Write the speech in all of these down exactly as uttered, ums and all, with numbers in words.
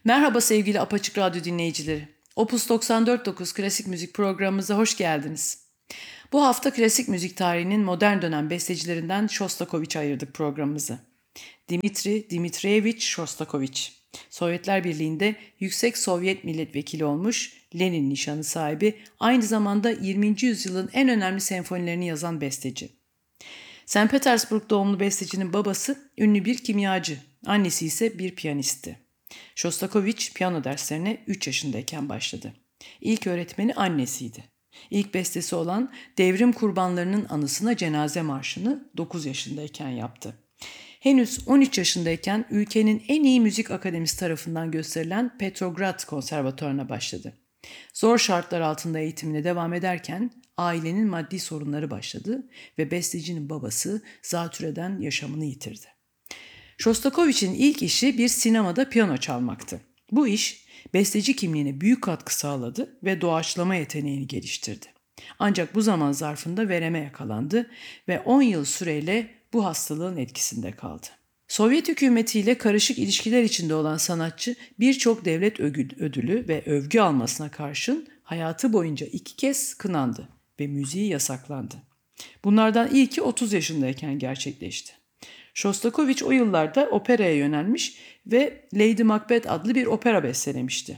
Merhaba sevgili Apaçık Radyo dinleyicileri. Opus doksan dört nokta dokuz Klasik Müzik programımıza hoş geldiniz. Bu hafta klasik müzik tarihinin modern dönem bestecilerinden Shostakovich'e ayırdık programımızı. Dimitri Dmitriyevich Shostakovich, Sovyetler Birliği'nde Yüksek Sovyet Milletvekili olmuş, Lenin nişanı sahibi, aynı zamanda yirminci yüzyılın en önemli senfonilerini yazan besteci. Sankt Petersburg doğumlu bestecinin babası ünlü bir kimyacı, annesi ise bir piyanistti. Shostakovich piyano derslerine üç yaşındayken başladı. İlk öğretmeni annesiydi. İlk bestesi olan devrim kurbanlarının anısına cenaze marşını dokuz yaşındayken yaptı. Henüz on üç yaşındayken ülkenin en iyi müzik akademisi tarafından gösterilen Petrograd Konservatuvarı'na başladı. Zor şartlar altında eğitimine devam ederken ailenin maddi sorunları başladı ve bestecinin babası zatürreden yaşamını yitirdi. Shostakovich'in ilk işi bir sinemada piyano çalmaktı. Bu iş besteci kimliğine büyük katkı sağladı ve doğaçlama yeteneğini geliştirdi. Ancak bu zaman zarfında vereme yakalandı ve on yıl süreyle bu hastalığın etkisinde kaldı. Sovyet hükümetiyle karışık ilişkiler içinde olan sanatçı birçok devlet ödülü ve övgü almasına karşın hayatı boyunca iki kez kınandı ve müziği yasaklandı. Bunlardan ilki otuz yaşındayken gerçekleşti. Shostakovich o yıllarda operaya yönelmiş ve Lady Macbeth adlı bir opera bestelemişti.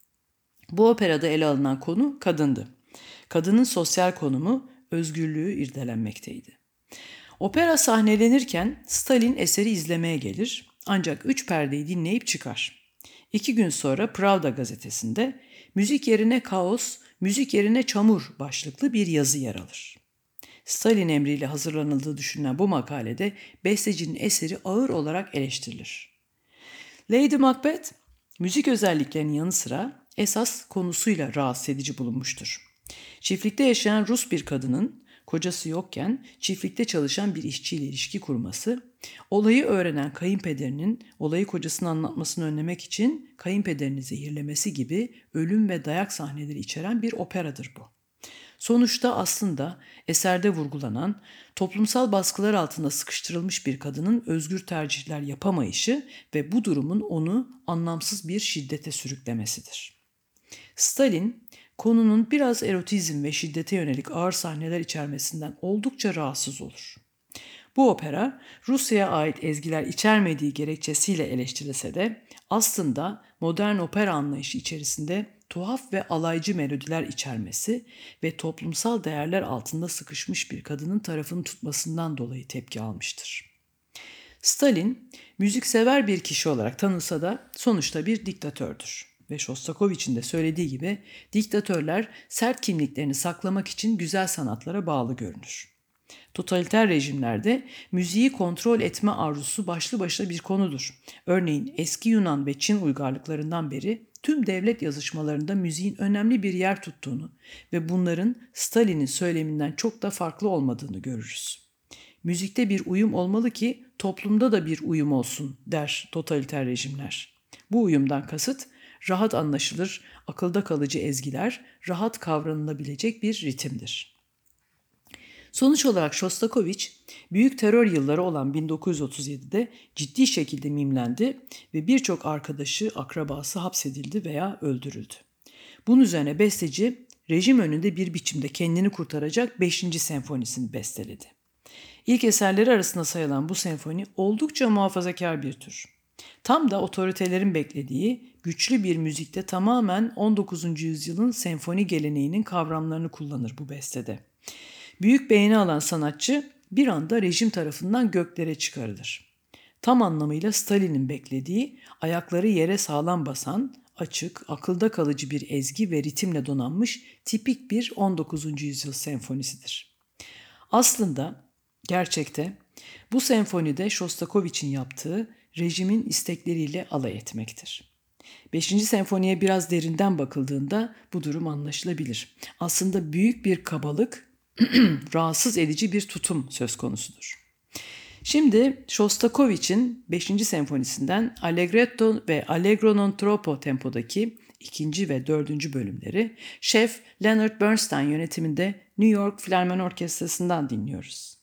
Bu operada ele alınan konu kadındı. Kadının sosyal konumu, özgürlüğü irdelenmekteydi. Opera sahnelenirken Stalin eseri izlemeye gelir ancak üç perdeyi dinleyip çıkar. İki gün sonra Pravda gazetesinde müzik yerine kaos, müzik yerine çamur başlıklı bir yazı yer alır. Stalin emriyle hazırlanıldığı düşünülen bu makalede bestecinin eseri ağır olarak eleştirilir. Lady Macbeth, müzik özelliklerinin yanı sıra esas konusuyla rahatsız edici bulunmuştur. Çiftlikte yaşayan Rus bir kadının kocası yokken çiftlikte çalışan bir işçiyle ilişki kurması, olayı öğrenen kayınpederinin olayı kocasına anlatmasını önlemek için kayınpederini zehirlemesi gibi ölüm ve dayak sahneleri içeren bir operadır bu. Sonuçta aslında eserde vurgulanan toplumsal baskılar altında sıkıştırılmış bir kadının özgür tercihler yapamayışı ve bu durumun onu anlamsız bir şiddete sürüklemesidir. Stalin, konunun biraz erotizm ve şiddete yönelik ağır sahneler içermesinden oldukça rahatsız olur. Bu opera Rusya'ya ait ezgiler içermediği gerekçesiyle eleştirilse de aslında modern opera anlayışı içerisinde tuhaf ve alaycı melodiler içermesi ve toplumsal değerler altında sıkışmış bir kadının tarafını tutmasından dolayı tepki almıştır. Stalin, müziksever bir kişi olarak tanınsa da sonuçta bir diktatördür. Ve Shostakovich'in de söylediği gibi diktatörler sert kimliklerini saklamak için güzel sanatlara bağlı görünür. Totaliter rejimlerde müziği kontrol etme arzusu başlı başına bir konudur. Örneğin eski Yunan ve Çin uygarlıklarından beri tüm devlet yazışmalarında müziğin önemli bir yer tuttuğunu ve bunların Stalin'in söyleminden çok da farklı olmadığını görürüz. Müzikte bir uyum olmalı ki toplumda da bir uyum olsun der totaliter rejimler. Bu uyumdan kasıt rahat anlaşılır, akılda kalıcı ezgiler, rahat kavranılabilecek bir ritimdir. Sonuç olarak Shostakovich, büyük terör yılları olan bin dokuz yüz otuz yedide ciddi şekilde mimlendi ve birçok arkadaşı, akrabası hapsedildi veya öldürüldü. Bunun üzerine besteci, rejim önünde bir biçimde kendini kurtaracak beşinci senfonisini besteledi. İlk eserleri arasında sayılan bu senfoni oldukça muhafazakar bir tür. Tam da otoritelerin beklediği güçlü bir müzikte tamamen on dokuzuncu yüzyılın senfoni geleneğinin kavramlarını kullanır bu bestede. Büyük beğeni alan sanatçı bir anda rejim tarafından göklere çıkarılır. Tam anlamıyla Stalin'in beklediği, ayakları yere sağlam basan, açık, akılda kalıcı bir ezgi ve ritimle donanmış tipik bir on dokuzuncu yüzyıl senfonisidir. Aslında gerçekte bu senfonide Shostakovich'in yaptığı rejimin istekleriyle alay etmektir. Beşinci senfoniye biraz derinden bakıldığında bu durum anlaşılabilir. Aslında büyük bir kabalık, rahatsız edici bir tutum söz konusudur. Şimdi Shostakovich'in beşinci senfonisinden Allegretto ve Allegro non troppo tempodaki ikinci ve dördüncü bölümleri şef Leonard Bernstein yönetiminde New York Filarmoni Orkestrası'ndan dinliyoruz.